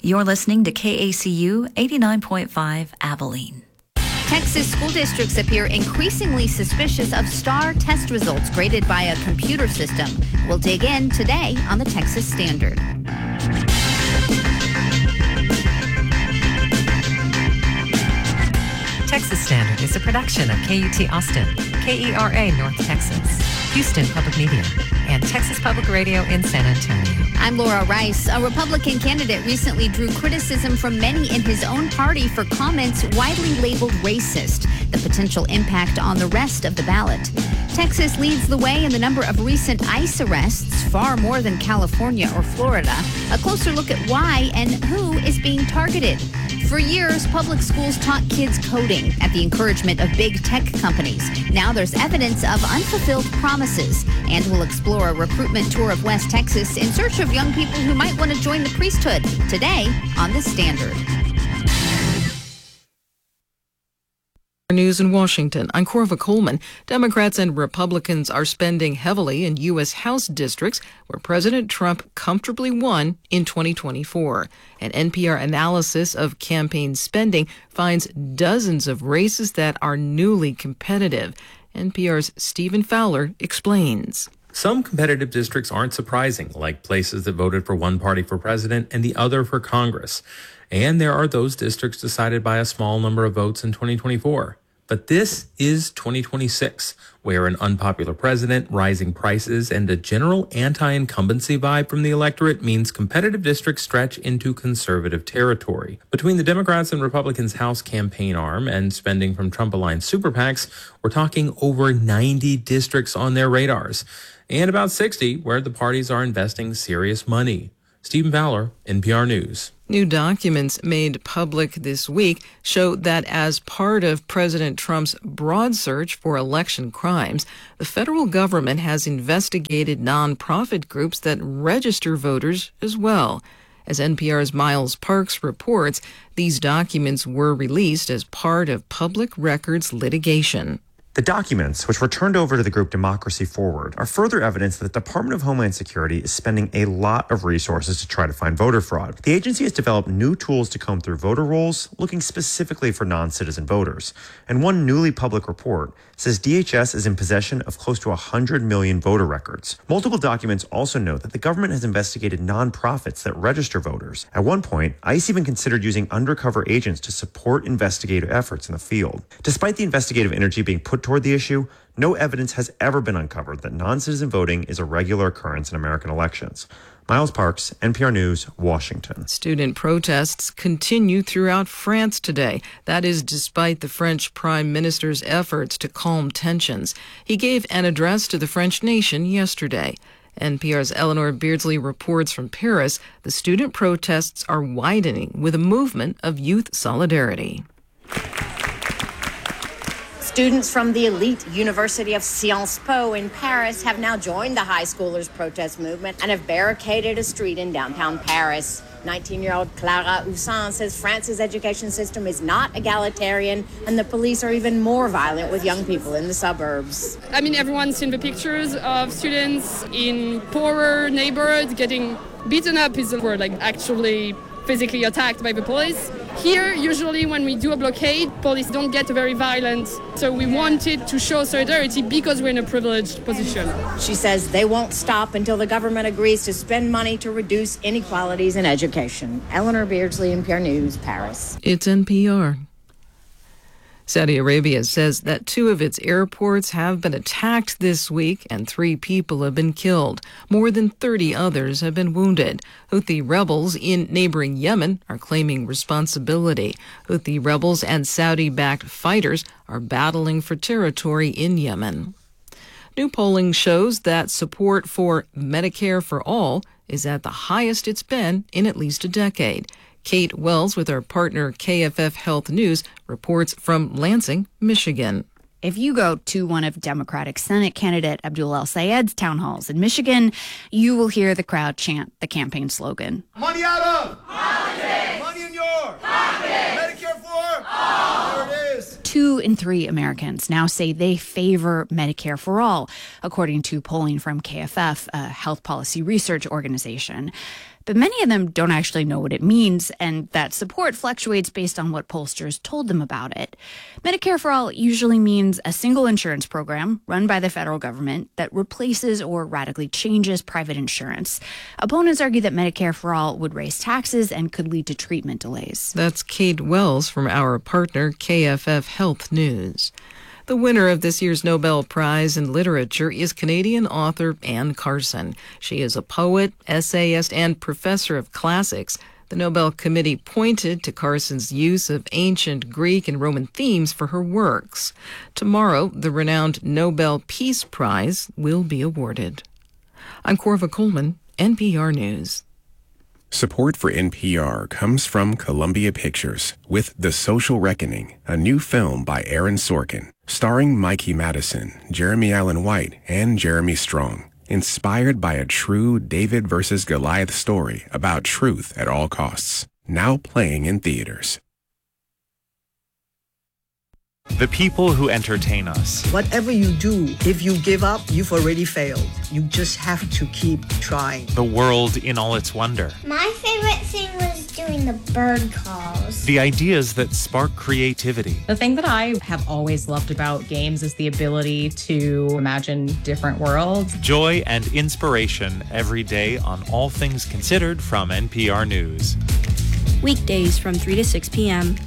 You're listening to KACU 89.5 Abilene. Texas school districts appear increasingly suspicious of STAR test results graded by a computer system. We'll dig in today on the Texas Standard. Texas Standard is a production of KUT Austin, KERA North Texas, Houston Public Media, and Texas Public Radio in San Antonio. I'm Laura Rice. A Republican candidate recently drew criticism from many in his own party for comments widely labeled racist, the potential impact on the rest of the ballot. Texas leads the way in the number of recent ICE arrests, far more than California or Florida. A closer look at why and who is being targeted. For years, public schools taught kids coding at the encouragement of big tech companies. Now there's evidence of unfulfilled promises, and we'll explore a recruitment tour of West Texas in search of young people who might want to join the priesthood today on The Standard. News in Washington. I'm Corva Coleman. Democrats and Republicans are spending heavily in U.S. House districts where President Trump comfortably won in 2024. An NPR analysis of campaign spending finds dozens of races that are newly competitive. NPR's Stephen Fowler explains. Some competitive districts aren't surprising, like places that voted for one party for president and the other for Congress. And there are those districts decided by a small number of votes in 2024. But this is 2026, where an unpopular president, rising prices, and a general anti-incumbency vibe from the electorate means competitive districts stretch into conservative territory. Between the Democrats and Republicans' House campaign arm and spending from Trump-aligned super PACs, we're talking over 90 districts on their radars, and about 60 where the parties are investing serious money. Stephen Fowler, NPR News. New documents made public this week show that as part of President Trump's broad search for election crimes, the federal government has investigated nonprofit groups that register voters as well. As NPR's Miles Parks reports, these documents were released as part of public records litigation. The documents, which were turned over to the group Democracy Forward, are further evidence that the Department of Homeland Security is spending a lot of resources to try to find voter fraud. The agency has developed new tools to comb through voter rolls, looking specifically for non-citizen voters. And one newly public report says DHS is in possession of close to 100 million voter records. Multiple documents also note that the government has investigated nonprofits that register voters. At one point, ICE even considered using undercover agents to support investigative efforts in the field. Despite the investigative energy being put toward the issue, no evidence has ever been uncovered that non-citizen voting is a regular occurrence in American elections. Miles Parks, NPR News, Washington. Student protests continue throughout France today. That is despite the French Prime Minister's efforts to calm tensions. He gave an address to the French nation yesterday. NPR's Eleanor Beardsley reports from Paris. The student protests are widening with a movement of youth solidarity. Students from the elite University of Sciences Po in Paris have now joined the high schoolers' protest movement and have barricaded a street in downtown Paris. 19-year-old Clara Houssin says France's education system is not egalitarian and the police are even more violent with young people in the suburbs. I mean, everyone's seen the pictures of students in poorer neighborhoods getting beaten up is the word, like actually physically attacked by the police. Here, usually when we do a blockade, police don't get very violent. So we wanted to show solidarity because we're in a privileged position. She says they won't stop until the government agrees to spend money to reduce inequalities in education. Eleanor Beardsley, NPR News, Paris. It's NPR. Saudi Arabia says that 2 of its airports have been attacked this week and 3 people have been killed. More than 30 others have been wounded. Houthi rebels in neighboring Yemen are claiming responsibility. Houthi rebels and Saudi-backed fighters are battling for territory in Yemen. New polling shows that support for Medicare for All is at the highest it's been in at least a decade. Kate Wells with our partner KFF Health News reports from Lansing, Michigan. If you go to one of Democratic Senate candidate Abdul El-Sayed's town halls in Michigan, you will hear the crowd chant the campaign slogan. Money out of politics. Money in your pocket. Medicare for all. There it is. 2 in 3 Americans now say they favor Medicare for all, according to polling from KFF, a health policy research organization. but many of them don't actually know what it means, and that support fluctuates based on what pollsters told them about it. Medicare for All usually means a single insurance program run by the federal government that replaces or radically changes private insurance. Opponents argue that Medicare for All would raise taxes and could lead to treatment delays. That's Kate Wells from our partner KFF Health News. The winner of this year's Nobel Prize in Literature is Canadian author Anne Carson. She is a poet, essayist, and professor of classics. The Nobel Committee pointed to Carson's use of ancient Greek and Roman themes for her works. Tomorrow, the renowned Nobel Peace Prize will be awarded. I'm Corva Coleman, NPR News. Support for NPR comes from Columbia Pictures with The Social Reckoning, a new film by Aaron Sorkin, starring Mikey Madison, Jeremy Allen White, and Jeremy Strong. Inspired by a true David versus Goliath story about truth at all costs. Now playing in theaters. The people who entertain us. Whatever you do, if you give up, you've already failed. You just have to keep trying. The world in all its wonder. My favorite thing was doing the bird calls. The ideas that spark creativity. The thing that I have always loved about games is the ability to imagine different worlds. Joy and inspiration every day on All Things Considered from NPR News. Weekdays from 3 to 6 p.m.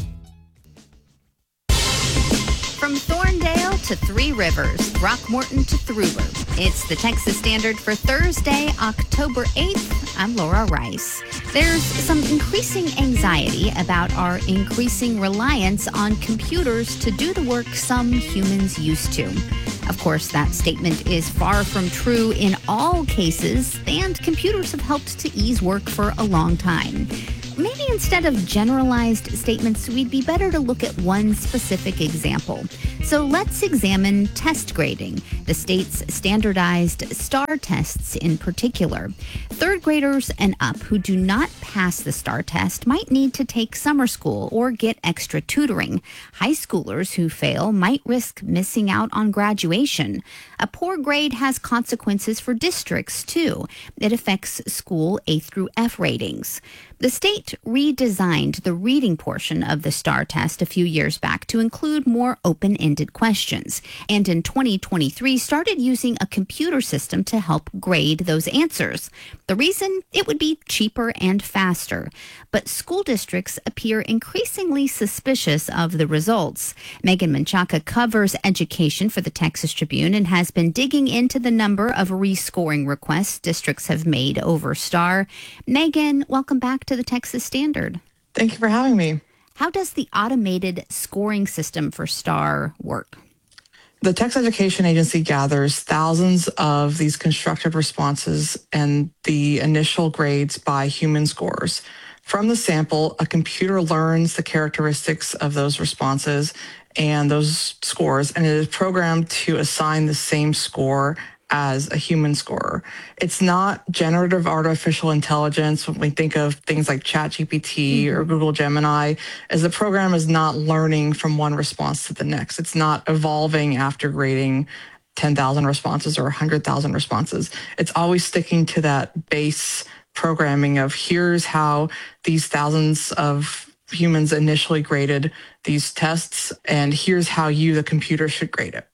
From Thorndale to Three Rivers, Throckmorton to Throoler. It's the Texas Standard for Thursday, October 8th. I'm Laura Rice. There's some increasing anxiety about our increasing reliance on computers to do the work some humans used to. Of course, that statement is far from true in all cases, and computers have helped to ease work for a long time. Maybe instead of generalized statements, we'd be better to look at one specific example. So let's examine test grading, the state's standardized STAR tests in particular. Third graders and up who do not pass the STAR test might need to take summer school or get extra tutoring. High schoolers who fail might risk missing out on graduation. A poor grade has consequences for districts, too. It affects school A through F ratings. The state redesigned the reading portion of the STAR test a few years back to include more open-ended questions, and in 2023 started using a computer system to help grade those answers. The reason? It would be cheaper and faster. But school districts appear increasingly suspicious of the results. Megan Menchaca covers education for the Texas Tribune and has been digging into the number of rescoring requests districts have made over STAR. Megan, welcome back to the Texas Standard. Thank you for having me. How does the automated scoring system for STAR work? The Texas Education Agency gathers thousands of these constructed responses and the initial grades by human scorers. From the sample, a computer learns the characteristics of those responses and those scores, and it is programmed to assign the same score as a human scorer. It's not generative artificial intelligence when we think of things like ChatGPT or Google Gemini, as the program is not learning from one response to the next. It's not evolving after grading 10,000 responses or 100,000 responses. It's always sticking to that base programming of here's how these thousands of humans initially graded these tests, and here's how you, the computer, should grade it.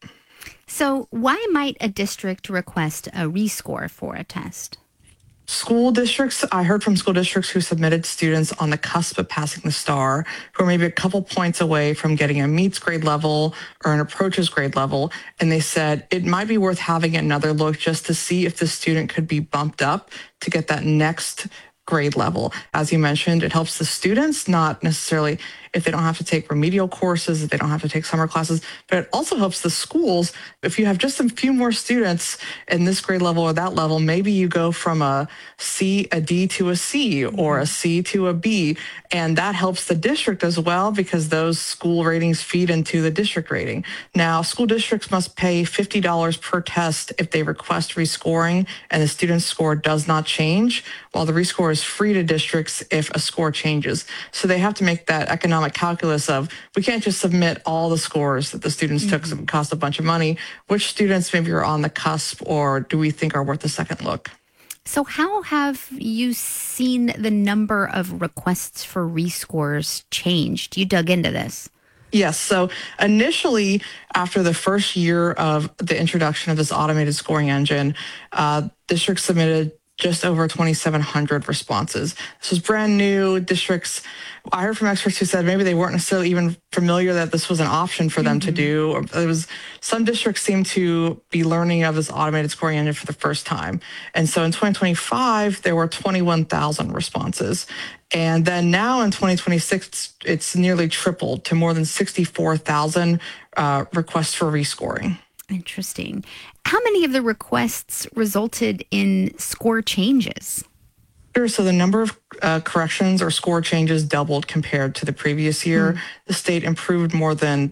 So why might a district request a rescore for a test? School districts, I heard from school districts who submitted students on the cusp of passing the STAR, who are maybe a couple points away from getting a meets grade level or an approaches grade level. And they said it might be worth having another look just to see if the student could be bumped up to get that next grade level. As you mentioned, it helps the students, not necessarily if they don't have to take remedial courses, if they don't have to take summer classes, but it also helps the schools. If you have just a few more students in this grade level or that level, maybe you go from a C, a D to a C, or a C to a B, and that helps the district as well because those school ratings feed into the district rating. Now, school districts must pay $50 per test if they request rescoring and the student's score does not change, while the rescore is free to districts if a score changes. So they have to make that economic calculus of, we can't just submit all the scores that the students took, so it would cost a bunch of money. Which students maybe are on the cusp or do we think are worth a second look? So how have you seen the number of requests for rescores changed? You dug into this. Yes. So initially, after the first year of the introduction of this automated scoring engine, districts submitted just over 2,700 responses. This was brand new. Districts, I heard from experts who said maybe they weren't necessarily even familiar that this was an option for them to do. Or some districts seem to be learning of this automated scoring engine for the first time. And so in 2025, there were 21,000 responses. And then now in 2026, it's nearly tripled to more than 64,000 requests for rescoring. Interesting. How many of the requests resulted in score changes? Sure. So the number of corrections or score changes doubled compared to the previous year. The state improved more than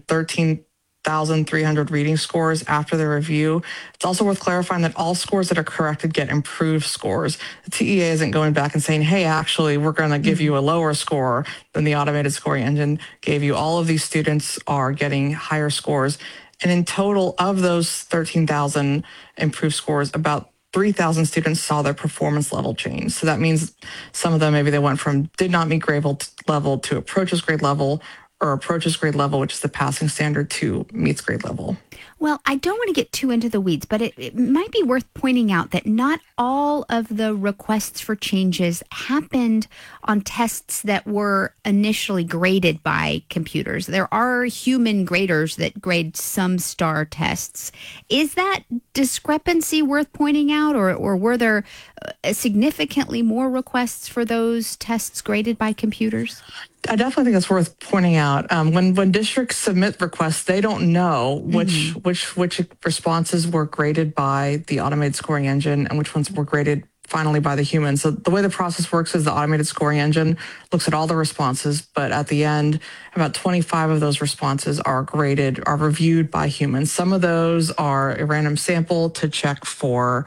13,300 reading scores after the review. It's also worth clarifying that all scores that are corrected get improved scores. The TEA isn't going back and saying, hey, actually, we're going to give you a lower score than the automated scoring engine gave you. All of these students are getting higher scores. And in total of those 13,000 improved scores, about 3,000 students saw their performance level change. So that means some of them, maybe they went from did not meet grade level to approaches grade level, or approaches grade level, which is the passing standard, to meets grade level. Well, I don't want to get too into the weeds, but it might be worth pointing out that not all of the requests for changes happened on tests that were initially graded by computers. There are human graders that grade some STAR tests. Is that discrepancy worth pointing out, or were there significantly more requests for those tests graded by computers? I definitely think it's worth pointing out. When districts submit requests, they don't know which responses were graded by the automated scoring engine and which ones were graded finally by the human. So the way the process works is the automated scoring engine looks at all the responses, but at the end, about 25 of those responses are reviewed by humans. Some of those are a random sample to check for,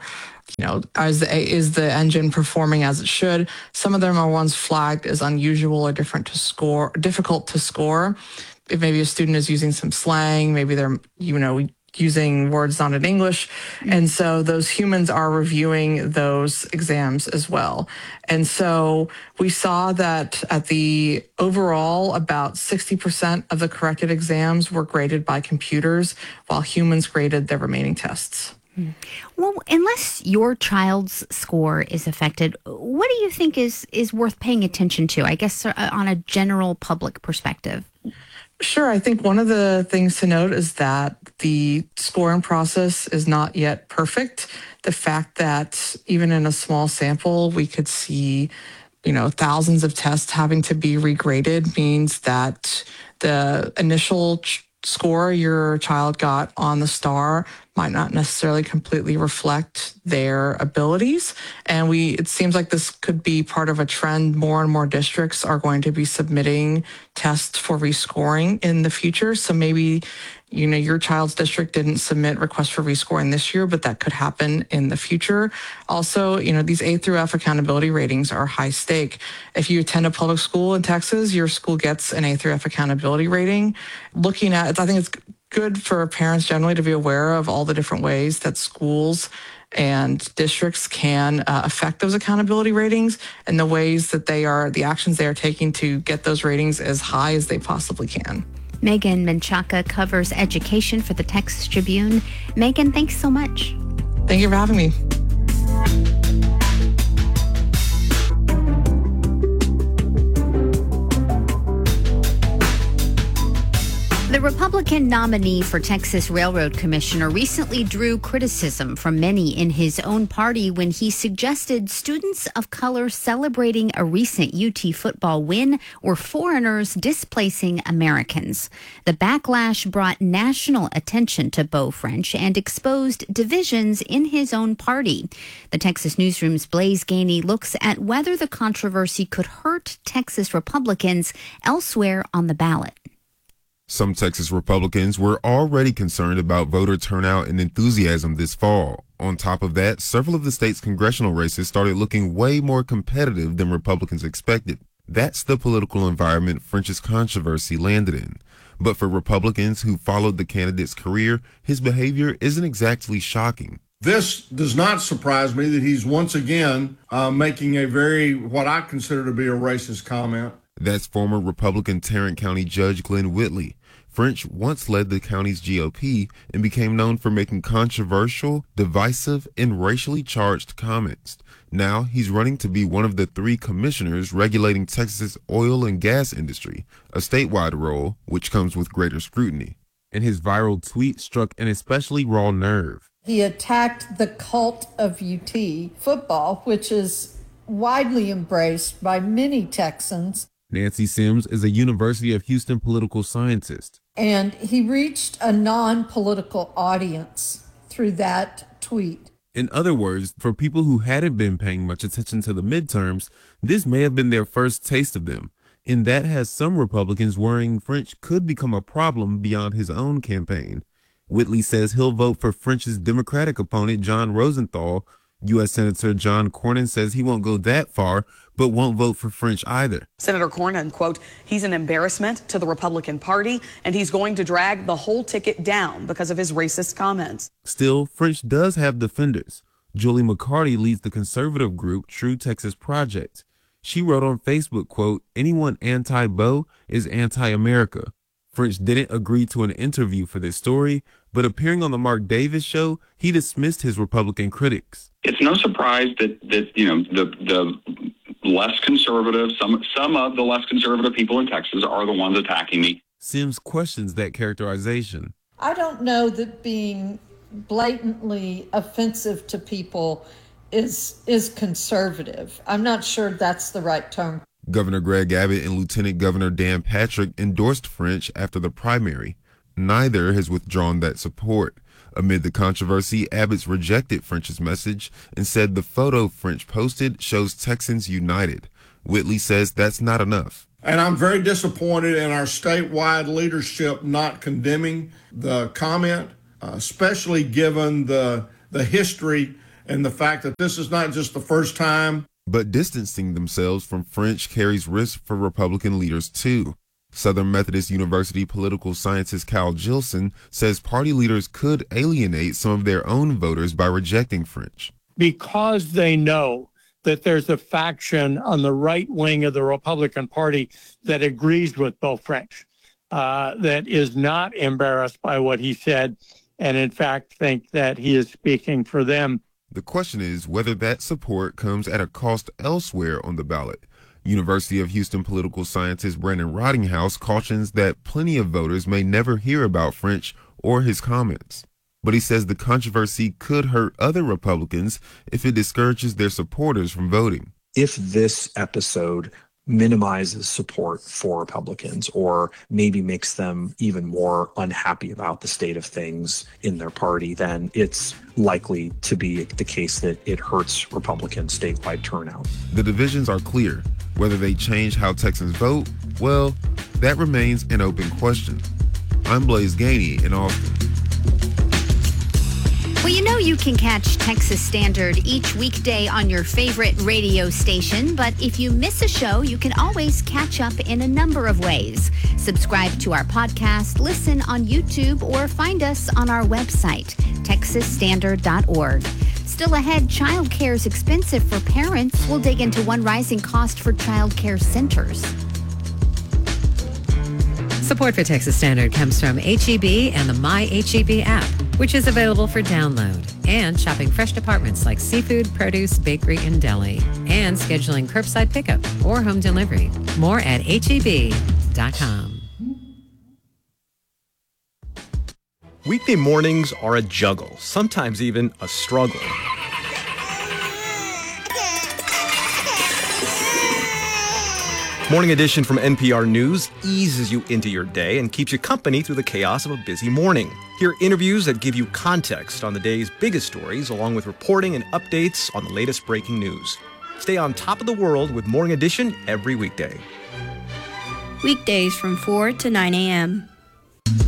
is the engine performing as it should? Some of them are ones flagged as unusual or difficult to score. If maybe a student is using some slang, maybe they're, using words not in English. And so those humans are reviewing those exams as well. And so we saw that at the overall, about 60% of the corrected exams were graded by computers, while humans graded the remaining tests. Well, unless your child's score is affected, what do you think is worth paying attention to, I guess, on a general public perspective? Sure. I think one of the things to note is that the scoring process is not yet perfect. The fact that even in a small sample, we could see, thousands of tests having to be regraded means that the initial score your child got on the STAR might not necessarily completely reflect their abilities. And it seems like this could be part of a trend. More and more districts are going to be submitting tests for rescoring in the future. So maybe, your child's district didn't submit requests for rescoring this year, but that could happen in the future. Also, these A through F accountability ratings are high stake. If you attend a public school in Texas, your school gets an A through F accountability rating. Looking at it, I think it's good for parents generally to be aware of all the different ways that schools and districts can affect those accountability ratings and the ways that the actions they are taking to get those ratings as high as they possibly can. Megan Menchaca covers education for the Texas Tribune. Megan, thanks so much. Thank you for having me. The Republican nominee for Texas Railroad Commissioner recently drew criticism from many in his own party when he suggested students of color celebrating a recent UT football win were foreigners displacing Americans. The backlash brought national attention to Beau French and exposed divisions in his own party. The Texas Newsroom's Blaise Gainey looks at whether the controversy could hurt Texas Republicans elsewhere on the ballot. Some Texas Republicans were already concerned about voter turnout and enthusiasm this fall. On top of that, several of the state's congressional races started looking way more competitive than Republicans expected. That's the political environment French's controversy landed in. But for Republicans who followed the candidate's career, his behavior isn't exactly shocking. This does not surprise me that he's once again making a what I consider to be a racist comment. That's former Republican Tarrant County Judge Glenn Whitley. French once led the county's GOP and became known for making controversial, divisive, and racially charged comments. Now he's running to be one of the 3 commissioners regulating Texas's oil and gas industry, a statewide role which comes with greater scrutiny. And his viral tweet struck an especially raw nerve. He attacked the cult of UT football, which is widely embraced by many Texans. Nancy Sims is a University of Houston political scientist. And he reached a non-political audience through that tweet. In other words, for people who hadn't been paying much attention to the midterms, this may have been their first taste of them. And that has some Republicans worrying French could become a problem beyond his own campaign. Whitley says he'll vote for French's Democratic opponent, John Rosenthal. U.S. Senator John Cornyn says he won't go that far, but won't vote for French either. Senator Cornyn, quote, he's an embarrassment to the Republican Party, and he's going to drag the whole ticket down because of his racist comments. Still, French does have defenders. Julie McCarty leads the conservative group True Texas Project. She wrote on Facebook, quote, anyone anti-Beau is anti-America. French didn't agree to an interview for this story, but appearing on the Mark Davis show, he dismissed his Republican critics. It's no surprise that the less conservative, some of the less conservative people in Texas are the ones attacking me. Sims questions that characterization. I don't know that being blatantly offensive to people is conservative. I'm not sure that's the right term. Governor Greg Abbott and Lieutenant Governor Dan Patrick endorsed French after the primary. Neither has withdrawn that support. Amid the controversy, Abbott's rejected French's message and said the photo French posted shows Texans united. Whitley says that's not enough. And I'm very disappointed in our statewide leadership not condemning the comment, especially given the history and the fact that this is not just the first time. But distancing themselves from French carries risk for Republican leaders, too. Southern Methodist University political scientist Kyle Gilson says party leaders could alienate some of their own voters by rejecting French. Because they know that there's a faction on the right wing of the Republican Party that agrees with Beau French, that is not embarrassed by what he said, and in fact think that he is speaking for them. The question is whether that support comes at a cost elsewhere on the ballot. University of Houston political scientist Brandon Rottinghouse cautions that plenty of voters may never hear about French or his comments. But he says the controversy could hurt other Republicans if it discourages their supporters from voting. If this episode minimizes support for Republicans or maybe makes them even more unhappy about the state of things in their party, then it's likely to be the case that it hurts Republican statewide turnout. The divisions are clear. Whether they change how Texans vote, well, that remains an open question. I'm Blaze Gainey in Austin. Well, you know you can catch Texas Standard each weekday on your favorite radio station, but if you miss a show, you can always catch up in a number of ways. Subscribe to our podcast, listen on YouTube, or find us on our website, texasstandard.org. Still ahead, childcare is expensive for parents. We'll dig into one rising cost for childcare centers. Support for Texas Standard comes from H-E-B and the My H-E-B app, which is available for download, and shopping fresh departments like seafood, produce, bakery, and deli, and scheduling curbside pickup or home delivery. More at HEB.com. Weekday mornings are a juggle, sometimes even a struggle. Morning Edition from NPR News eases you into your day and keeps you company through the chaos of a busy morning. Hear interviews that give you context on the day's biggest stories, along with reporting and updates on the latest breaking news. Stay on top of the world with Morning Edition every weekday. Weekdays from 4 to 9 a.m.